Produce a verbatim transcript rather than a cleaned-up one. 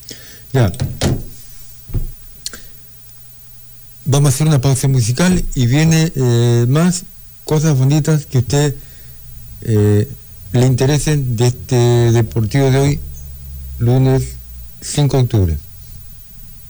Ya. Vamos a hacer una pausa musical y viene eh, más cosas bonitas que a usted eh, le interesen de este deportivo de hoy, lunes cinco de octubre.